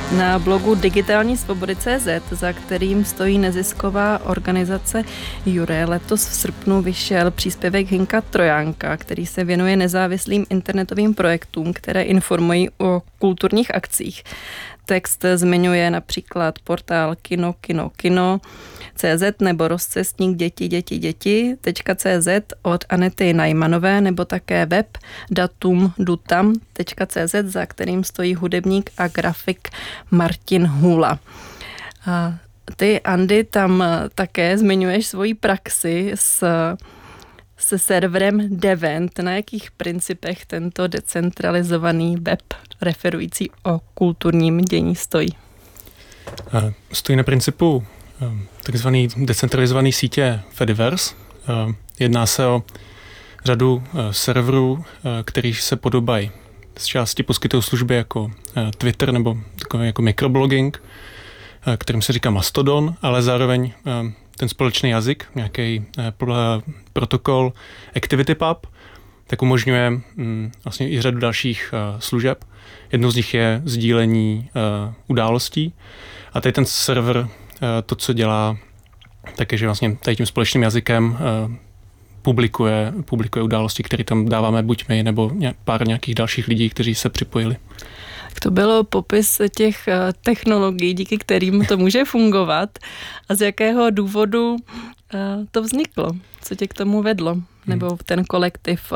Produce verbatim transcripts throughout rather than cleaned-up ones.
Na blogu digitální svobody tečka cé zet, za kterým stojí nezisková organizace Jure, letos v srpnu vyšel příspěvek Hynka Trojánka, který se věnuje nezávislým internetovým projektům, které informují o kulturních akcích. Text zmiňuje například portál Kino, Kino, Kino, cé zet nebo rozcestník děti, děti, děti, .cz od Anety Najmanové nebo také web datum dutam tečka cé zet, za kterým stojí hudebník a grafik Martin Hůla. A ty, Andy, tam také zmiňuješ svoji praxi s, se serverem Devent. Na jakých principech tento decentralizovaný web referující o kulturním dění stojí? Stojí na principu takzvaný decentralizovaný sítě Fediverse. Jedná se o řadu serverů, který se podobají. Z části poskytují služby jako Twitter nebo takový jako microblogging, kterým se říká Mastodon, ale zároveň ten společný jazyk, nějaký protokol ActivityPub, tak umožňuje vlastně i řadu dalších služeb. Jednou z nich je sdílení událostí. A tady ten server to, co dělá, tak je, že vlastně tady tím společným jazykem publikuje, publikuje události, které tam dáváme buď my, nebo pár nějakých dalších lidí, kteří se připojili. To bylo popis těch technologií, díky kterým to může fungovat. A z jakého důvodu to vzniklo? Co tě k tomu vedlo? Nebo ten kolektiv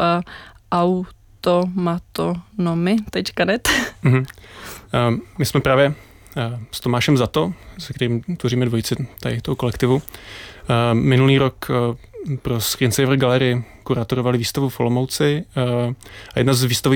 automatonomy tečka net? Mm-hmm. My jsme právě s Tomášem Zato, se kterým tvoříme dvojici tady toho kolektivu. Minulý rok pro Screensaver Gallery kuratorovali výstavu v Olomouci a jedna z výstavy